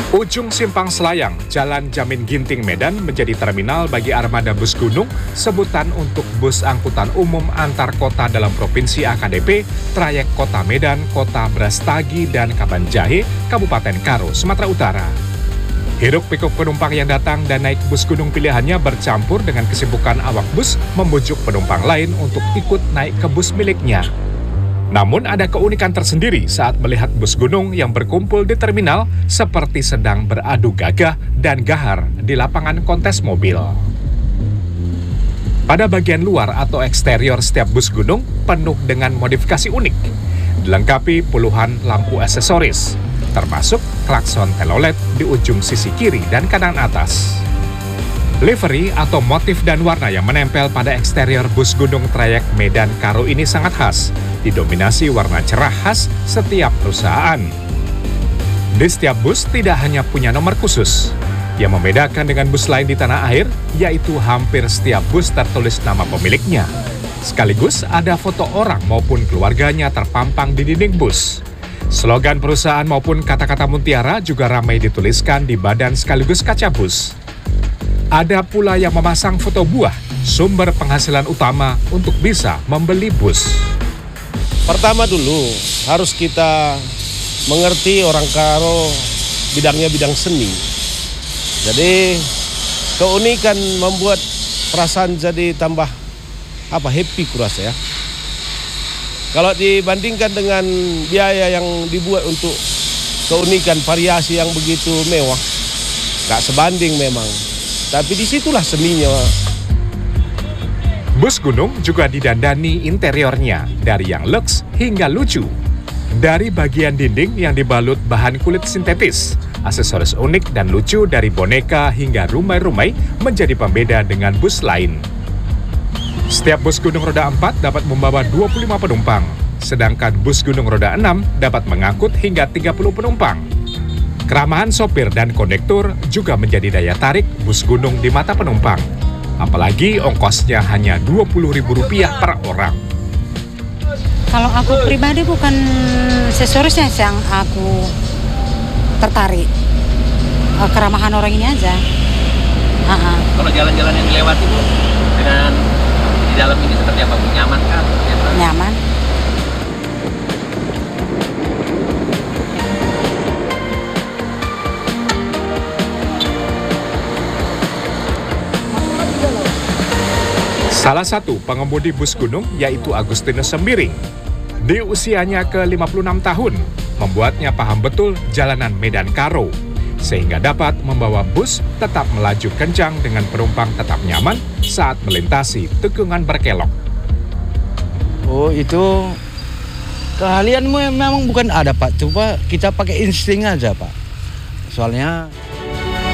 Ujung Simpang Selayang, Jalan Jamin Ginting Medan menjadi terminal bagi armada bus gunung, sebutan untuk bus angkutan umum antar kota dalam Provinsi AKDP, trayek Kota Medan, Kota Brastagi, dan Kabanjahe, Kabupaten Karo, Sumatera Utara. Hiruk-pikuk penumpang yang datang dan naik bus gunung pilihannya bercampur dengan kesibukan awak bus membujuk penumpang lain untuk ikut naik ke bus miliknya. Namun ada keunikan tersendiri saat melihat bus gunung yang berkumpul di terminal seperti sedang beradu gagah dan gahar di lapangan kontes mobil. Pada bagian luar atau eksterior setiap bus gunung penuh dengan modifikasi unik, dilengkapi puluhan lampu aksesoris, termasuk klakson telolet di ujung sisi kiri dan kanan atas. Livery atau motif dan warna yang menempel pada eksterior bus gunung trayek Medan Karo ini sangat khas, didominasi warna cerah khas setiap perusahaan. Di setiap bus tidak hanya punya nomor khusus. Yang membedakan dengan bus lain di tanah air, yaitu hampir setiap bus tertulis nama pemiliknya. Sekaligus ada foto orang maupun keluarganya terpampang di dinding bus. Slogan perusahaan maupun kata-kata mutiara juga ramai dituliskan di badan sekaligus kaca bus. Ada pula yang memasang foto buah, sumber penghasilan utama untuk bisa membeli bus. Pertama dulu harus kita mengerti orang Karo bidangnya bidang seni. Jadi keunikan membuat perasaan jadi tambah happy kurasa ya. Kalau dibandingkan dengan biaya yang dibuat untuk keunikan variasi yang begitu mewah, nggak sebanding memang. Tapi disitulah seninya. Bus gunung juga didandani interiornya, dari yang luks hingga lucu. Dari bagian dinding yang dibalut bahan kulit sintetis, aksesoris unik dan lucu dari boneka hingga rumai-rumai menjadi pembeda dengan bus lain. Setiap bus gunung roda 4 dapat membawa 25 penumpang, sedangkan bus gunung roda 6 dapat mengangkut hingga 30 penumpang. Keramahan sopir dan kondektur juga menjadi daya tarik bus gunung di mata penumpang. Apalagi ongkosnya hanya Rp20.000 per orang. Kalau aku pribadi bukan aksesorisnya yang aku tertarik. Keramahan orang ini aja. Kalau jalan-jalan yang dilewati Bu, dengan di dalam ini seperti apa Bu? Nyaman kan? Nyaman. Salah satu pengemudi bus gunung yaitu Agustinus Sembiring. Di usianya ke-56 tahun, membuatnya paham betul jalanan Medan Karo, sehingga dapat membawa bus tetap melaju kencang dengan penumpang tetap nyaman saat melintasi tikungan berkelok. Oh itu keahlianmu memang bukan ada Pak, coba kita pakai insting aja Pak. Soalnya